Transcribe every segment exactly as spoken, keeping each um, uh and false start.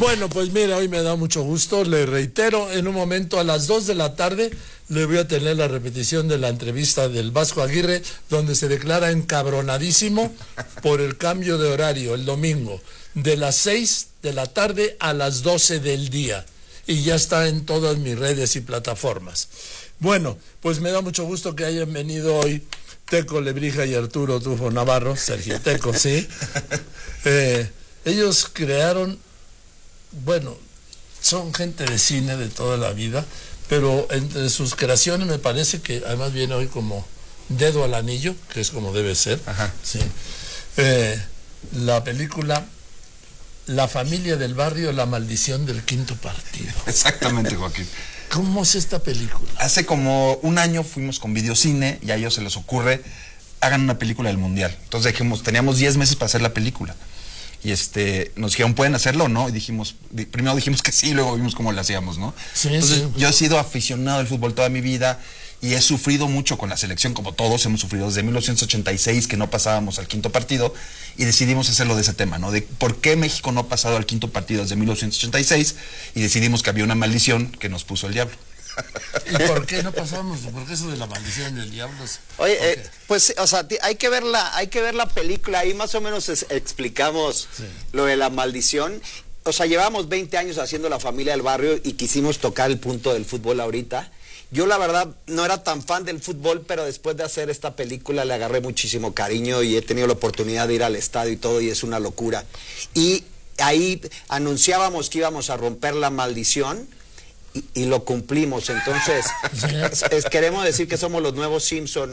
Bueno, pues mira, hoy me da mucho gusto, le reitero, en un momento a las dos de la tarde le voy a tener la repetición de la entrevista del Vasco Aguirre, donde se declara encabronadísimo por el cambio de horario el domingo, de las seis de la tarde a las doce del día, y ya está en todas mis redes y plataformas. Bueno, pues me da mucho gusto que hayan venido hoy Teco Lebrija y Arturo Tufo Navarro, Sergio Teco, sí. Eh, ellos crearon, bueno, son gente de cine de toda la vida, pero entre sus creaciones me parece que además viene hoy como dedo al anillo, que es como debe ser. Ajá. Sí. Eh, la película La familia del barrio, la maldición del quinto partido. Exactamente, Joaquín. ¿Cómo es esta película? Hace como un año fuimos con Videocine y a ellos se les ocurre, hagan una película del Mundial. Entonces dijimos, teníamos diez meses para hacer la película. Y este, nos dijeron, ¿pueden hacerlo o no? Y dijimos, di, primero dijimos que sí, luego vimos cómo lo hacíamos, ¿no? Sí, Entonces, sí. yo he sido aficionado al fútbol toda mi vida y he sufrido mucho con la selección, como todos hemos sufrido desde mil novecientos ochenta y seis, que no pasábamos al quinto partido, y decidimos hacerlo de ese tema, ¿no? De por qué México no ha pasado al quinto partido desde mil novecientos ochenta y seis, y decidimos que había una maldición que nos puso el diablo. ¿Y por qué no pasamos? ¿Por qué eso de la maldición del diablo? Oye, eh, pues, o sea, hay que ver la, hay que ver la película, ahí más o menos es, explicamos sí. lo de la maldición. O sea, llevamos veinte años haciendo La Familia del Barrio y quisimos tocar el punto del fútbol ahorita. Yo la verdad no era tan fan del fútbol, pero después de hacer esta película le agarré muchísimo cariño y he tenido la oportunidad de ir al estadio y todo, y es una locura. Y ahí anunciábamos que íbamos a romper la maldición y, y lo cumplimos. Entonces, es, es, queremos decir que somos los nuevos Simpson.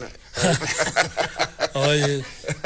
Oye,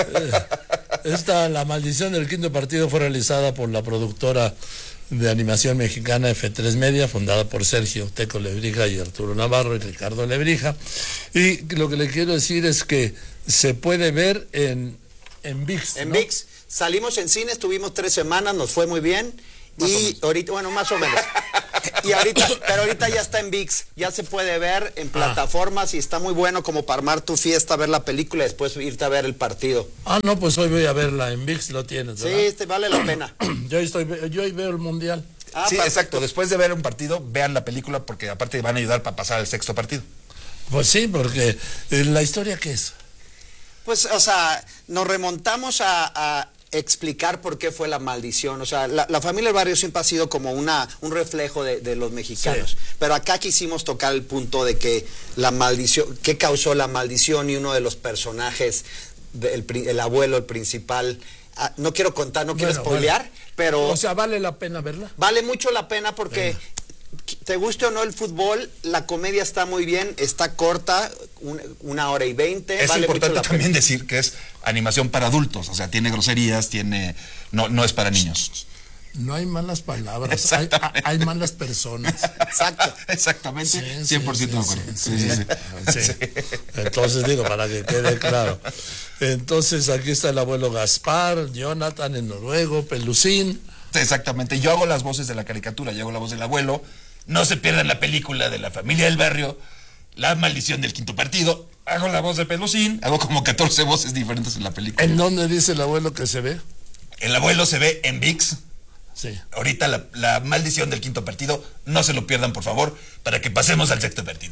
esta, La Maldición del Quinto Partido fue realizada por la productora de animación mexicana F tres Media, fundada por Sergio Teco Lebrija y Arturo Navarro y Ricardo Lebrija. Y lo que le quiero decir es que se puede ver en, en ViX, En ¿no? ViX. Salimos en cine, estuvimos tres semanas, nos fue muy bien. Más y ahorita, bueno, más o menos. Y ahorita, pero ahorita ya está en ViX, ya se puede ver en plataformas ah. y está muy bueno como para armar tu fiesta, ver la película y después irte a ver el partido. Ah, no, pues hoy voy a verla en ViX, lo tienes, ¿verdad? Sí, te vale la pena. Yo hoy, estoy, yo hoy veo el Mundial. Ah, sí, perfecto. Exacto, después de ver un partido, vean la película porque aparte van a ayudar para pasar al sexto partido. Pues sí, porque eh, ¿la historia qué es? Pues, o sea, nos remontamos a... a explicar por qué fue la maldición. O sea, la, la Familia del Barrio siempre ha sido como una un reflejo de, de los mexicanos, sí. Pero acá quisimos tocar el punto de que la maldición, qué causó la maldición, y uno de los personajes, el, el abuelo, el principal, ah, no quiero contar, no quiero bueno, spoilear, vale. pero... O sea, ¿vale la pena verla? Vale mucho la pena porque... Venga. Te guste o no el fútbol, la comedia está muy bien, está corta, un, una hora y veinte. Es vale importante también decir que es animación para adultos, o sea, tiene groserías, tiene no, no es para niños. No hay malas palabras, hay, hay malas personas. Exacto. Exactamente, sí, cien por ciento sí, de acuerdo. Sí, sí, sí. Sí. Sí. Entonces digo, para que quede claro. Entonces aquí está el abuelo Gaspar, Jonathan en noruego, Pelusín. Exactamente, yo hago las voces de la caricatura, yo hago la voz del abuelo. No se pierdan la película de La Familia del Barrio, La Maldición del Quinto Partido. Hago la voz de Pelusín, hago como catorce voces diferentes en la película. ¿En dónde dice el abuelo que se ve? El abuelo se ve en ViX. Sí. Ahorita la, la Maldición del Quinto Partido, no se lo pierdan, por favor, para que pasemos al sexto partido.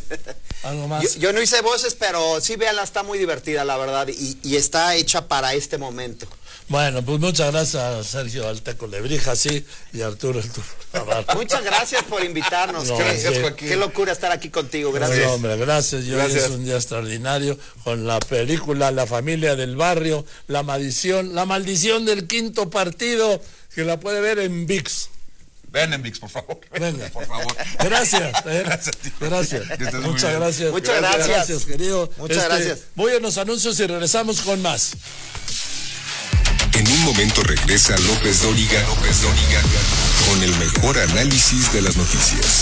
¿Algo más? Yo, yo no hice voces, pero sí, véanla, está muy divertida, la verdad, y, y está hecha para este momento. Bueno, pues muchas gracias a Sergio Alteco Lebrija, sí, y Arturo el Muchas gracias por invitarnos. No, qué, sí. qué locura estar aquí contigo. Gracias. No, hombre, gracias. Yo gracias. Es un día extraordinario con la película La Familia del Barrio, la maldición, la maldición del quinto partido, que la puede ver en ViX. Vean en ViX, por favor. Venga, por favor. Gracias. Eh. Gracias. Gracias. Muchas gracias. Muchas gracias. Gracias, querido. Muchas este, gracias. Voy a los anuncios y regresamos con más. En un momento regresa López Dóriga, López Dóriga con el mejor análisis de las noticias.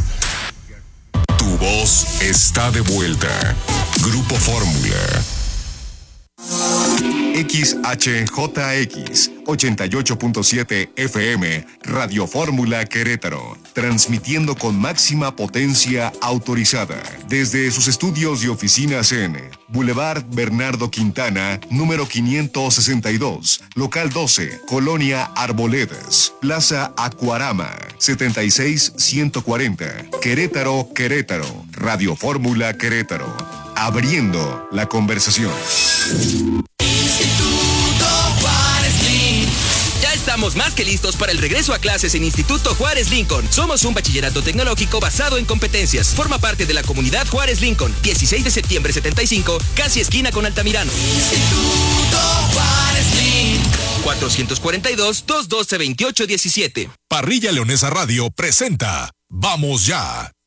Tu voz está de vuelta. Grupo Fórmula. X H J X ochenta y ocho punto siete F M, Radio Fórmula Querétaro, transmitiendo con máxima potencia autorizada desde sus estudios y oficinas en Boulevard Bernardo Quintana, número quinientos sesenta y dos, local doce, Colonia Arboledas, Plaza Acuarama, setenta y seis ciento cuarenta, Querétaro, Querétaro, Radio Fórmula Querétaro, abriendo la conversación. Estamos más que listos para el regreso a clases en Instituto Juárez Lincoln. Somos un bachillerato tecnológico basado en competencias. Forma parte de la comunidad Juárez Lincoln. dieciséis de septiembre setenta y cinco, casi esquina con Altamirano. Instituto Juárez Lincoln. cuatrocientos cuarenta y dos, doscientos doce, veintiocho diecisiete. Parrilla Leonesa Radio presenta Vamos Ya,